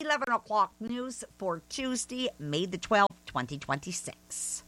11 o'clock news for Tuesday, May the 12th, 2026.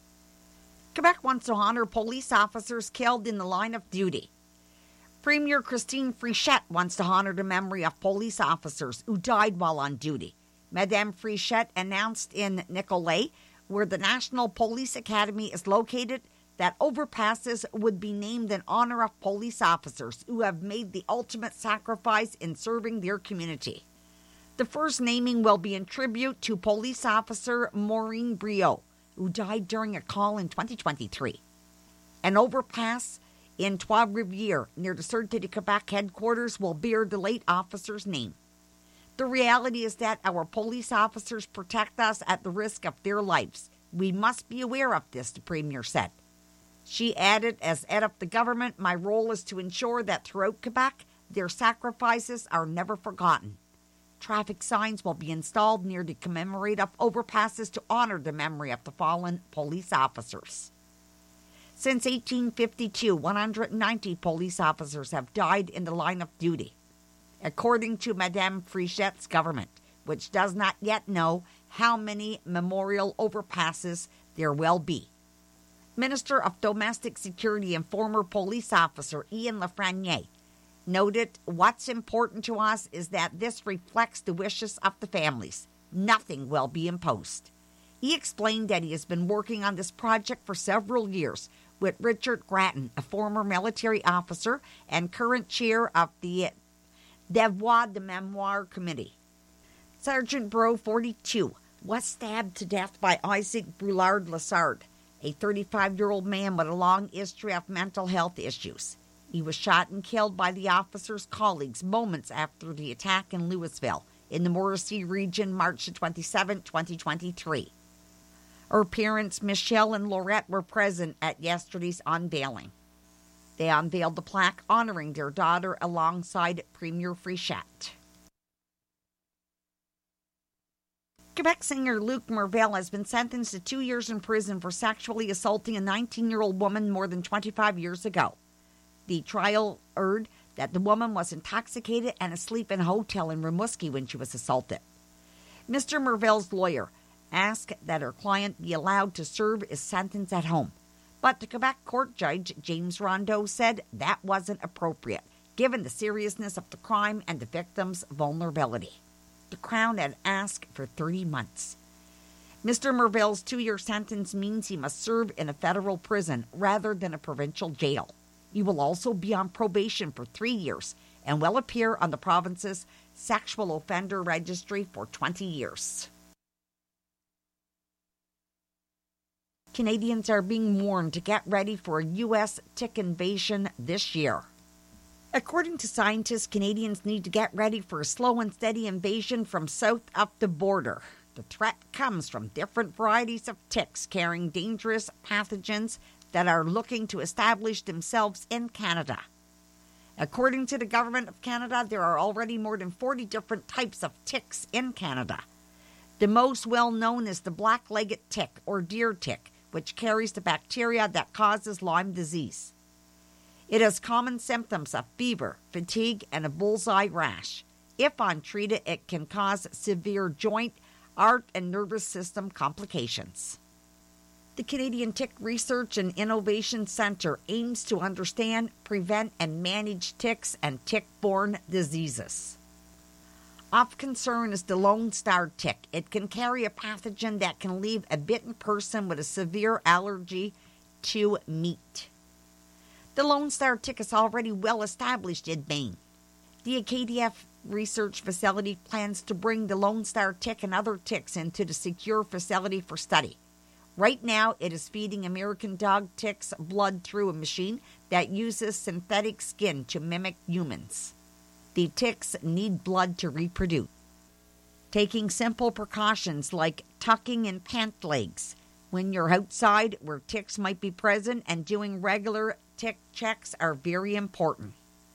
Quebec wants to honor police officers killed in the line of duty. Premier Christine Frichette wants to honor the memory of police officers who died while on duty. Madame Frichette announced in Nicolet, where the National Police Academy is located, that overpasses would be named in honor of police officers who have made the ultimate sacrifice in serving their community. The first naming will be in tribute to police officer Maureen Briot, who died during a call in 2023. An overpass in Trois-Rivières, near the Sûreté de Quebec headquarters, will bear the late officer's name. The reality is that our police officers protect us at the risk of their lives. We must be aware of this, the Premier said. She added, as head of the government, my role is to ensure that throughout Quebec, their sacrifices are never forgotten. Traffic signs will be installed near the commemorative overpasses to honor the memory of the fallen police officers. Since 1852, 190 police officers have died in the line of duty, according to Madame Frichette's government, which does not yet know how many memorial overpasses there will be. Minister of Domestic Security and former police officer Ian Lafreniere noted, what's important to us is that this reflects the wishes of the families. Nothing will be imposed. He explained that he has been working on this project for several years with Richard Grattan, a former military officer and current chair of the Devoir de Memoire Committee. Sergeant Bro, 42, was stabbed to death by Isaac Boulard-Lassard, a 35-year-old man with a long history of mental health issues. He was shot and killed by the officer's colleagues moments after the attack in Louisville, in the Morrissey region, March 27, 2023. Her parents, Michelle and Laurette, were present at yesterday's unveiling. They unveiled the plaque honoring their daughter alongside Premier Frichette. Quebec singer Luc Merville has been sentenced to 2 years in prison for sexually assaulting a 19-year-old woman more than 25 years ago. The trial heard that the woman was intoxicated and asleep in a hotel in Rimouski when she was assaulted. Mr. Merville's lawyer asked that her client be allowed to serve his sentence at home. But the Quebec court judge, James Rondeau, said that wasn't appropriate, given the seriousness of the crime and the victim's vulnerability. The Crown had asked for 30 months. Mr. Merville's 2-year sentence means he must serve in a federal prison rather than a provincial jail. He will also be on probation for 3 years and will appear on the province's sexual offender registry for 20 years. Canadians are being warned to get ready for a U.S. tick invasion this year. According to scientists, Canadians need to get ready for a slow and steady invasion from south of the border. The threat comes from different varieties of ticks carrying dangerous pathogens that are looking to establish themselves in Canada. According to the Government of Canada, there are already more than 40 different types of ticks in Canada. The most well-known is the black-legged tick, or deer tick, which carries the bacteria that causes Lyme disease. It has common symptoms of fever, fatigue, and a bullseye rash. If untreated, it can cause severe joint, heart, and nervous system complications. The Canadian Tick Research and Innovation Centre aims to understand, prevent, and manage ticks and tick-borne diseases. Of concern is the Lone Star tick. It can carry a pathogen that can leave a bitten person with a severe allergy to meat. The Lone Star tick is already well established in Maine. The AKDF research facility plans to bring the Lone Star tick and other ticks into the secure facility for study. Right now, it is feeding American dog ticks blood through a machine that uses synthetic skin to mimic humans. The ticks need blood to reproduce. Taking simple precautions like tucking in pant legs when you're outside where ticks might be present and doing regular tick checks are very important.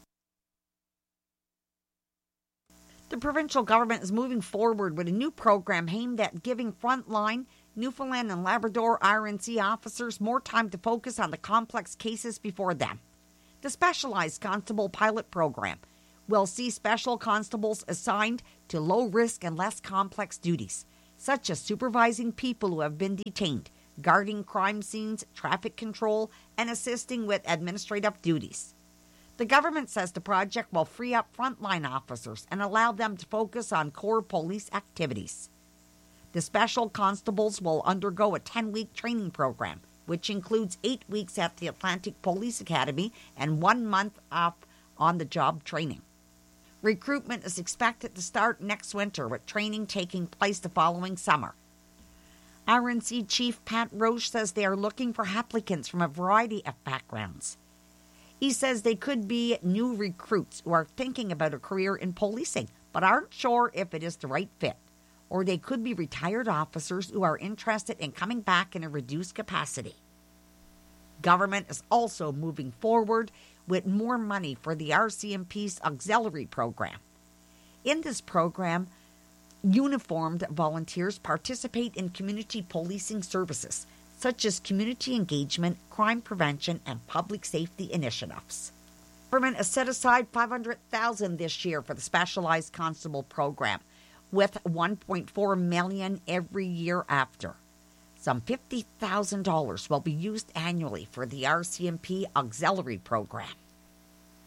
The provincial government is moving forward with a new program aimed at giving frontline Newfoundland and Labrador RNC officers more time to focus on the complex cases before them. The Specialized Constable Pilot Program, will see special constables assigned to low-risk and less complex duties, such as supervising people who have been detained, guarding crime scenes, traffic control, and assisting with administrative duties. The government says the project will free up frontline officers and allow them to focus on core police activities. The special constables will undergo a 10-week training program, which includes 8 weeks at the Atlantic Police Academy and 1 month off on-the-job training. Recruitment is expected to start next winter, with training taking place the following summer. RNC Chief Pat Roche says they are looking for applicants from a variety of backgrounds. He says they could be new recruits who are thinking about a career in policing but aren't sure if it is the right fit. Or they could be retired officers who are interested in coming back in a reduced capacity. Government is also moving forward with more money for the RCMP's auxiliary program. In this program, uniformed volunteers participate in community policing services, such as community engagement, crime prevention, and public safety initiatives. Government has set aside $500,000 this year for the Specialized Constable program, with $1.4 million every year after. Some $50,000 will be used annually for the RCMP auxiliary program.